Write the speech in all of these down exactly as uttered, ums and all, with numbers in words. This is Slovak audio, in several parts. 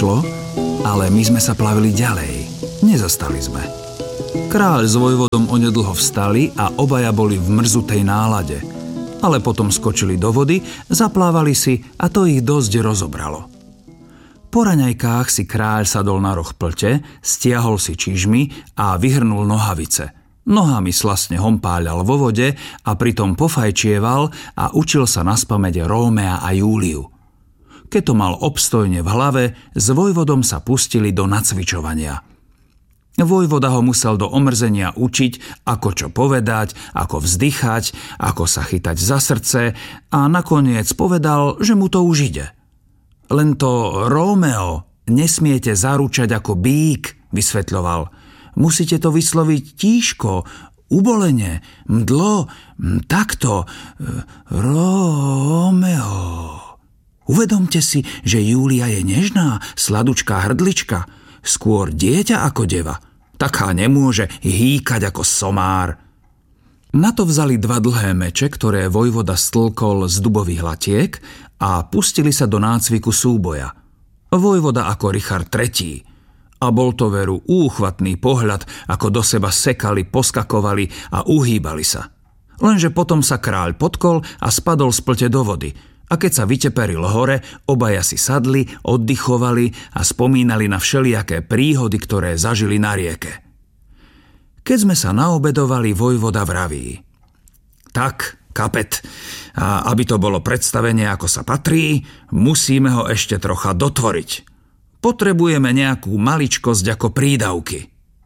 prišlo, ale my sme sa plavili ďalej. Nezastali sme. Kráľ s vojvodom onedlho vstali a obaja boli v mrzutej nálade. Ale potom skočili do vody, zaplávali si a to ich dosť rozobralo. Po raňajkách si kráľ sadol na roh plte, stiahol si čižmy a vyhrnul nohavice. Nohami slastne hompáľal vo vode a pritom pofajčieval a učil sa naspamäť Rómea a Júliu. Keď to mal obstojne v hlave, s vojvodom sa pustili do nacvičovania. Vojvoda ho musel do omrzenia učiť, ako čo povedať, ako vzdychať, ako sa chytať za srdce a nakoniec povedal, že mu to už ide. Len to Rómeo nesmiete zaručať ako bík, vysvetľoval. Musíte to vysloviť tížko, ubolene, mdlo, takto. Rómeo. Uvedomte si, že Júlia je nežná, sladučká hrdlička. Skôr dieťa ako deva. Taká nemôže hýkať ako somár. Na to vzali dva dlhé meče, ktoré vojvoda stlkol z dubových latiek a pustili sa do nácviku súboja. Vojvoda ako Richard tretí. A bol to veru úchvatný pohľad, ako do seba sekali, poskakovali a uhýbali sa. Lenže potom sa kráľ potkol a spadol z plte do vody. A keď sa vyteperil hore, obaja si sadli, oddychovali a spomínali na všelijaké príhody, ktoré zažili na rieke. Keď sme sa naobedovali, vojvoda vraví. Tak, kapet, a aby to bolo predstavenie, ako sa patrí, musíme ho ešte trocha dotvoriť. Potrebujeme nejakú maličkosť ako prídavky.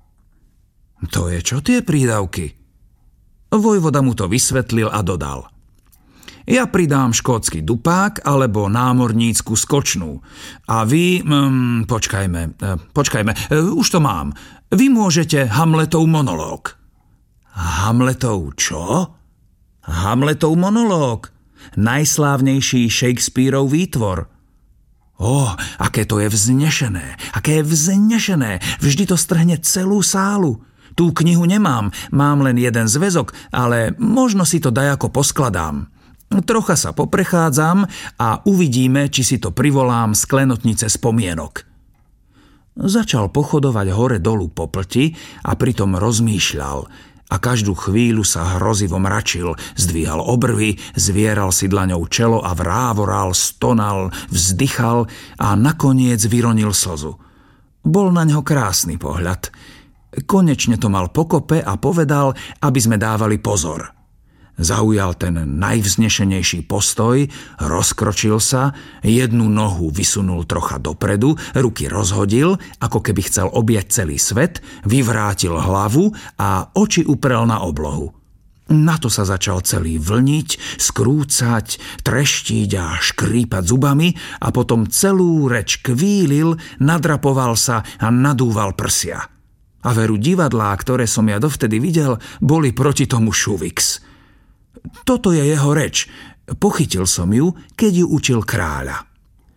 To je čo tie prídavky? Vojvoda mu to vysvetlil a dodal. Ja pridám škótsky dupák alebo námornícku skočnú. A vy... Mm, počkajme, počkajme, už to mám. Vy môžete Hamletov monológ. Hamletov čo? Hamletov monológ. Najslávnejší Shakespearov výtvor. Ó, aké to je vznešené, aké je vznešené. Vždy to strhne celú sálu. Tú knihu nemám, mám len jeden zväzok, ale možno si to dajako poskladám. Trocha sa poprechádzam a uvidíme, či si to privolám z klenotnice spomienok. Začal pochodovať hore dolu po plti a pritom rozmýšľal a každú chvíľu sa hrozivo mračil, zdvíhal obrvy, zvieral si dlaňou čelo a vrávoral, stonal, vzdychal a nakoniec vyronil slzu. Bol na ňo krásny pohľad. Konečne to mal pokope a povedal, aby sme dávali pozor. Zaujal ten najvznešenejší postoj, rozkročil sa, jednu nohu vysunul trocha dopredu, ruky rozhodil, ako keby chcel objať celý svet, vyvrátil hlavu a oči uprel na oblohu. Na to sa začal celý vlniť, skrúcať, treštiť a škrípať zubami a potom celú reč kvílil, nadrapoval sa a nadúval prsia. A veru divadlá, ktoré som ja dovtedy videl, boli proti tomu šuviks. Toto je jeho reč. Pochytil som ju, keď ju učil kráľa.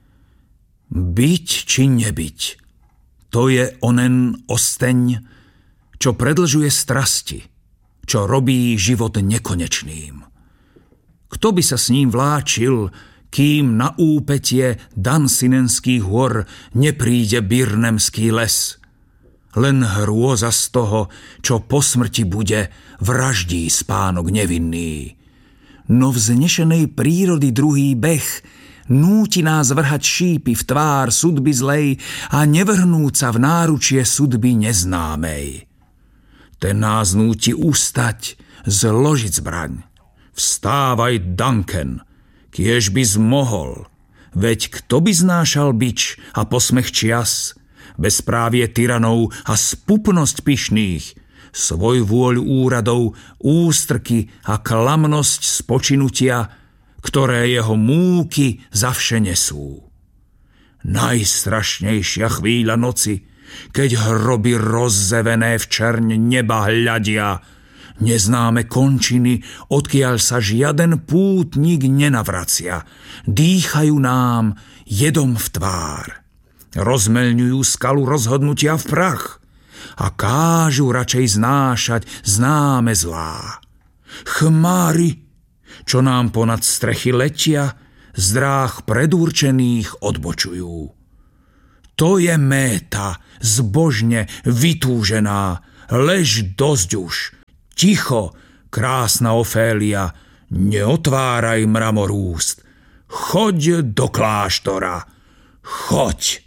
Byť či nebyť, to je onen osteň, čo predlžuje strasti, čo robí život nekonečným. Kto by sa s ním vláčil, kým na úpetie Dansinenských hôr nepríde Birnemský les? Len hrôza z toho, čo po smrti bude, vraždí spánok nevinný. No vznešenej prírody druhý beh núti nás vrhať šípy v tvár sudby zlej a nevrhnúť sa v náručie sudby neznámej. Ten nás núti ustať, zložiť zbraň. Vstávaj, Duncan, kiež by zmohol, veď kto by znášal bič a posmech čias, bezprávie tyranov a spupnosť pyšných, svoj vôľu úradov, ústrky a klamnosť spočinutia, ktoré jeho múky zavše nesú. Najstrašnejšia chvíľa noci, keď hroby rozzevené v čerň neba hľadia, neznáme končiny, odkiaľ sa žiaden pútnik nenavracia, dýchajú nám jedom v tvár. Rozmeľňujú skalu rozhodnutia v prach a kážu radšej znášať známe zlá. Chmáry, čo nám ponad strechy letia, z dráh predurčených odbočujú. To je méta, zbožne vytúžená. Lež dosť už. Ticho, krásna Ofélia, neotváraj mramor úst. Choď do kláštora. Choď.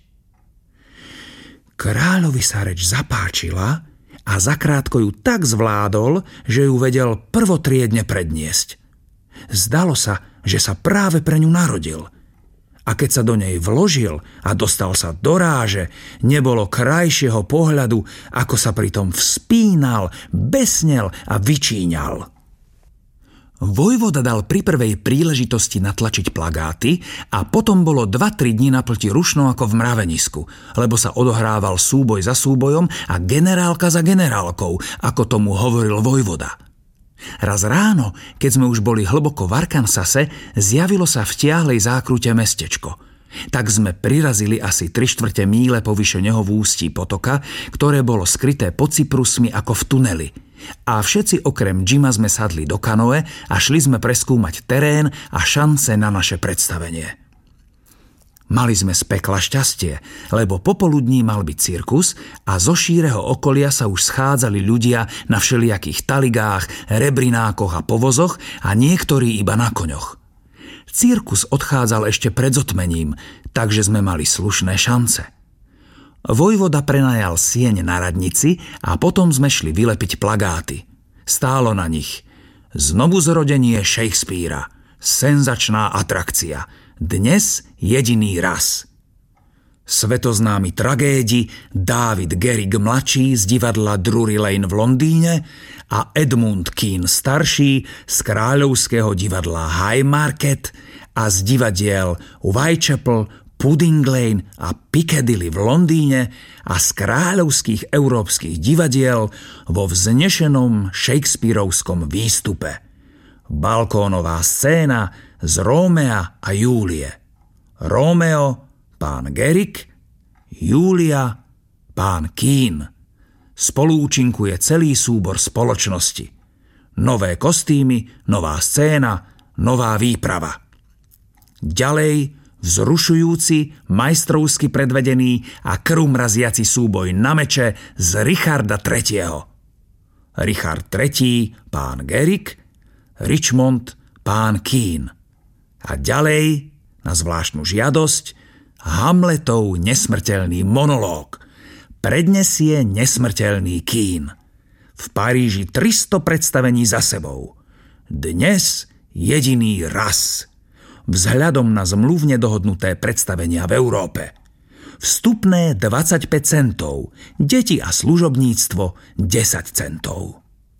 Kráľovi sa reč zapáčila a zakrátko ju tak zvládol, že ju vedel prvotriedne predniesť. Zdalo sa, že sa práve pre ňu narodil. A keď sa do nej vložil a dostal sa do ráže, nebolo krajšieho pohľadu, ako sa pritom vzpínal, besnel a vyčíňal. Vojvoda dal pri prvej príležitosti natlačiť plagáty a potom bolo dva tri dni na plti rušno ako v mravenisku, lebo sa odohrával súboj za súbojom a generálka za generálkou, ako tomu hovoril vojvoda. Raz ráno, keď sme už boli hlboko v Arkansase, zjavilo sa v tiahlej zákrute mestečko. Tak sme prirazili asi tri štvrte míle povyše neho v ústí potoka, ktoré bolo skryté pod cyprusmi ako v tuneli. A všetci okrem Jima sme sadli do kanoe a šli sme preskúmať terén a šance na naše predstavenie. Mali sme z pekla šťastie, lebo popoludní mal byť cirkus a zo šíreho okolia sa už schádzali ľudia na všelijakých taligách, rebrinákoch a povozoch a niektorí iba na koňoch. Cirkus odchádzal ešte pred zotmením, takže sme mali slušné šance. Vojvoda prenajal sieň na radnici a potom sme šli vylepiť plagáty. Stálo na nich: Znovuzrodenie Shakespearea, senzačná atrakcia, dnes jediný raz. Svetoznámy tragédi David Garrick mladší z divadla Drury Lane v Londýne a Edmund Kean starší z kráľovského divadla Haymarket a z divadiel Whitechapel, Pudding Lane a Piccadilly v Londýne a z kráľovských európskych divadiel vo vznešenom Shakespearovskom výstupe. Balkónová scéna z Rómea a Júlie. Rómeo, pán Garrick, Júlia, pán Kean. Spoluúčinkuje celý súbor spoločnosti. Nové kostýmy, nová scéna, nová výprava. Ďalej vzrušujúci, majstrovsky predvedený a krvmraziaci súboj na meče z Richarda tretieho. Richard tretí, pán Garrick, Richmond, pán Kean. A ďalej, na zvláštnu žiadosť, Hamletov nesmrteľný monológ prednesie nesmrteľný Kean. V Paríži tristo predstavení za sebou. Dnes jediný raz. Vzhľadom na zmluvne dohodnuté predstavenia v Európe. Vstupné dvadsaťpäť centov, deti a služobníctvo desať centov.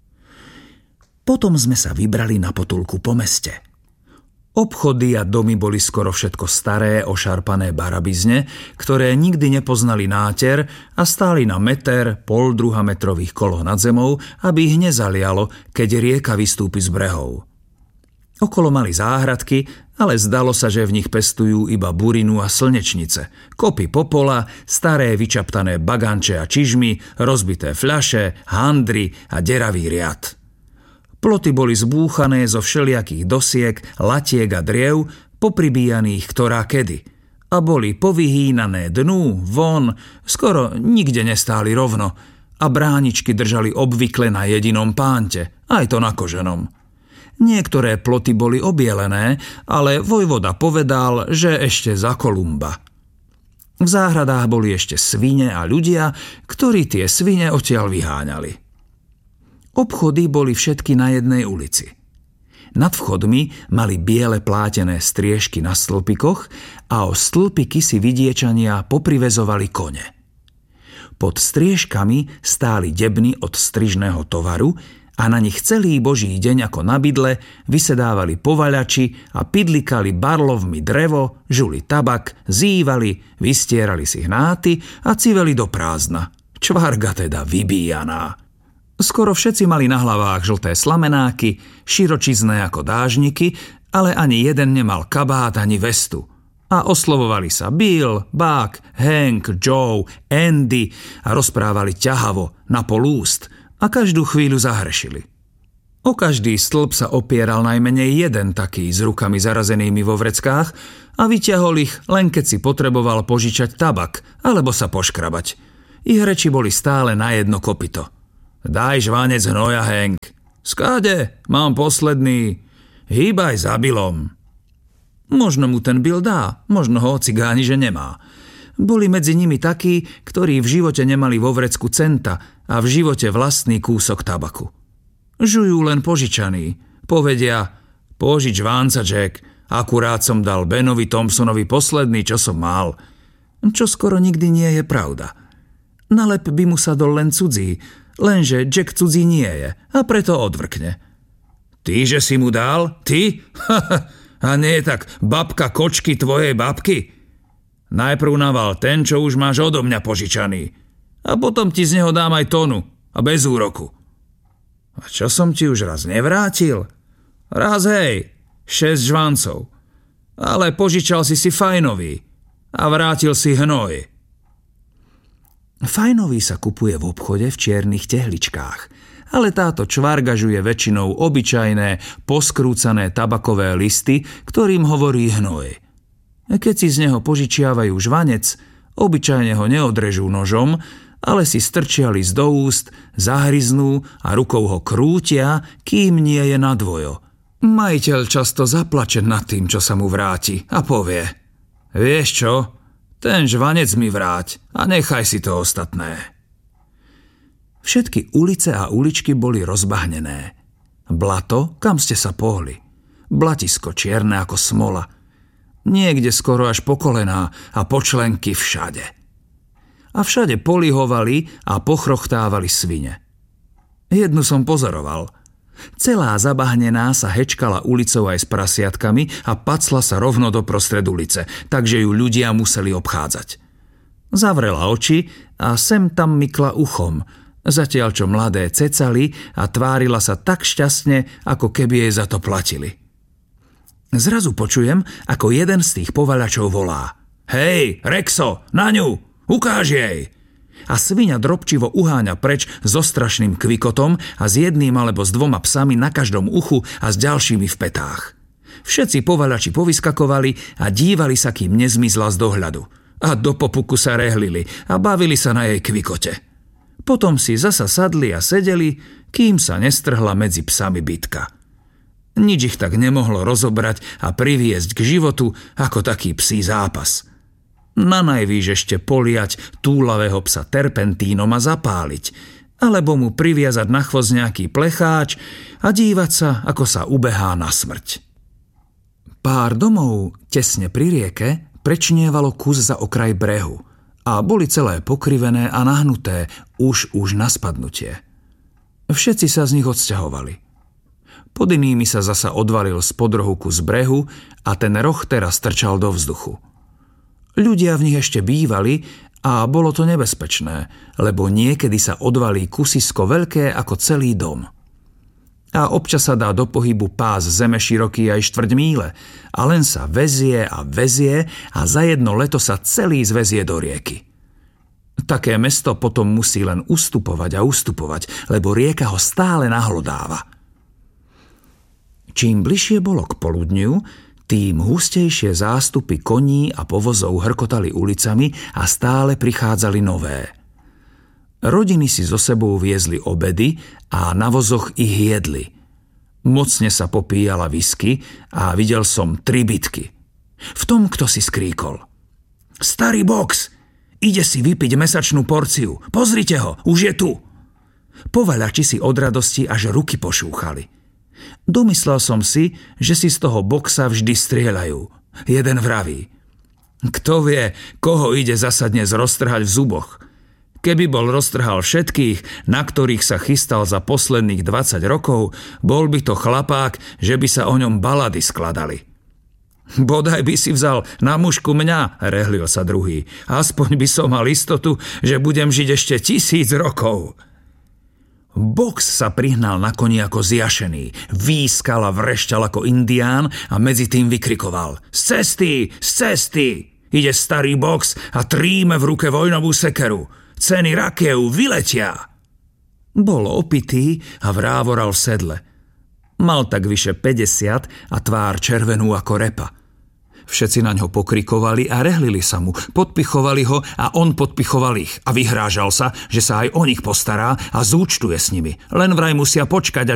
Potom sme sa vybrali na potulku po meste. Obchody a domy boli skoro všetko staré, ošarpané barabizne, ktoré nikdy nepoznali náter a stáli na meter, pol druha metrových koloh nad zemou, aby ich nezalialo, keď rieka vystúpi z brehov. Okolo mali záhradky, ale zdalo sa, že v nich pestujú iba burinu a slnečnice, kopy popola, staré vyčaptané baganče a čižmy, rozbité fľaše, handry a deravý riad. Ploty boli zbúchané zo všelijakých dosiek, latiek a driev, popribíjaných ktorá kedy, a boli povyhýnané dnu, von, skoro nikde nestáli rovno a bráničky držali obvykle na jedinom pánte, aj to na koženom. Niektoré ploty boli obielené, ale vojvoda povedal, že ešte za Kolumba. V záhradách boli ešte svine a ľudia, ktorí tie svine odtiaľ vyháňali. Obchody boli všetky na jednej ulici. Nad vchodmi mali biele plátené striežky na stĺpikoch a o stĺpiky si vidiečania poprivezovali kone. Pod striežkami stáli debny od strižného tovaru a na nich celý boží deň ako na bydle vysedávali povaľači a pidlikali barlovmi drevo, žuli tabak, zývali, vystierali si hnáty a civeli do prázdna. Čvarga teda vybíjaná. Skoro všetci mali na hlavách žlté slamenáky, širočizné ako dážniky, ale ani jeden nemal kabát ani vestu. A oslovovali sa Bill, Buck, Hank, Joe, Andy a rozprávali ťahavo, na pol úst, a každú chvíľu zahrešili. O každý stĺp sa opieral najmenej jeden taký s rukami zarazenými vo vreckách a vyťahol ich, len keď si potreboval požičať tabak alebo sa poškrabať. Ich reči boli stále na jedno kopyto. Daj žvanec hnoja, Henk. Skáde, mám posledný. Hýbaj za Billom. Možno mu ten Bill dá, možno ho cigáni, že nemá. Boli medzi nimi takí, ktorí v živote nemali vo vrecku centa a v živote vlastný kúsok tabaku. Žujú len požičaný. Povedia, požič vánca, Jack, akurát som dal Benovi Thompsonovi posledný, čo som mal. Čo skoro nikdy nie je pravda. Na lep by mu sadol len cudzí, lenže Jack cudzí nie je a preto odvrkne. Ty, že si mu dal? Ty? A nie tak babka kočky tvojej babky? Najprv naval ten, čo už máš odo mňa požičaný. A potom ti z neho dám aj tonu a bez úroku. A čo som ti už raz nevrátil? Raz hej, šesť žvancov. Ale požičal si si fajnový a vrátil si hnoj. Fajnový sa kupuje v obchode v čiernych tehličkách, ale táto čvarga žuje väčšinou obyčajné, poskrúcané tabakové listy, ktorým hovorí hnoj. Keď si z neho požičiavajú žvanec, obyčajne ho neodrežú nožom, ale si strčia list do úst, zahryznú a rukou ho krútia, kým nie je na dvojo. Majiteľ často zaplače nad tým, čo sa mu vráti a povie: Vieš čo, ten žvanec mi vráť a nechaj si to ostatné. Všetky ulice a uličky boli rozbahnené. Blato, kam ste sa pohli. Blatisko čierne ako smola. Niekde skoro až po kolená a počlenky všade. A všade polihovali a pochrochtávali svine. Jednu som pozoroval. Celá zabahnená sa hečkala ulicou aj s prasiatkami a pacla sa rovno do prostred ulice, takže ju ľudia museli obchádzať. Zavrela oči a sem tam mykla uchom, zatiaľ čo mladé cecali a tvárila sa tak šťastne, ako keby jej za to platili. Zrazu počujem, ako jeden z tých povaľačov volá: Hej, Rexo, na ňu! Ukáž jej! A sviňa drobčivo uháňa preč so strašným kvikotom a s jedným alebo s dvoma psami na každom uchu a s ďalšími v petách. Všetci povaľači povyskakovali a dívali sa, kým nezmizla z dohľadu. A do popuku sa rehlili a bavili sa na jej kvikote. Potom si zasa sadli a sedeli, kým sa nestrhla medzi psami bitka. Nič ich tak nemohlo rozobrať a priviesť k životu ako taký psí zápas. Na najvýš ešte poliať túlavého psa terpentínom a zapáliť, alebo mu priviazať na chvost nejaký plecháč a dívať sa, ako sa ubehá na smrť. Pár domov tesne pri rieke prečnievalo kus za okraj brehu a boli celé pokrivené a nahnuté už už na spadnutie. Všetci sa z nich odsťahovali. Pod inými sa zasa odvalil spod rohu kus brehu a ten roh teraz trčal do vzduchu. Ľudia v nich ešte bývali a bolo to nebezpečné, lebo niekedy sa odvalí kusisko veľké ako celý dom. A občas sa dá do pohybu pás zeme široký aj štvrť míle a len sa vezie a vezie a za jedno leto sa celý zvezie do rieky. Také mesto potom musí len ustupovať a ustupovať, lebo rieka ho stále nahlodáva. Čím bližšie bolo k poludniu, tým hustejšie zástupy koní a povozov hrkotali ulicami a stále prichádzali nové. Rodiny si so sebou viezli obedy a na vozoch ich jedli. Mocne sa popíjala whisky a videl som tri bitky. V tom kto si skríkol: Starý box! Ide si vypiť mesačnú porciu. Pozrite ho, už je tu! Povaľači si od radosti až ruky pošúchali. Domyslel som si, že si z toho boxa vždy strieľajú. Jeden vraví: Kto vie, koho ide zasa dnes roztrhať v zuboch? Keby bol roztrhal všetkých, na ktorých sa chystal za posledných dvadsať rokov, bol by to chlapák, že by sa o ňom balady skladali. Bodaj by si vzal na mužku mňa, rehlil sa druhý. Aspoň by som mal istotu, že budem žiť ešte tisíc rokov. Box sa prihnal na koni ako zjašený, výskal a vrešťal ako indián a medzi tým vykrikoval: Z cesty, z cesty! Ide starý Box a tríme v ruke vojnovú sekeru. Ceny rakiev vyletia! Bol opitý a vrávoral v sedle. Mal tak vyše päťdesiat a tvár červenú ako repa. Všetci na ňo pokrikovali a rehlili sa mu, podpichovali ho a on podpichoval ich a vyhrážal sa, že sa aj o nich postará a zúčtuje s nimi. Len vraj musia počkať,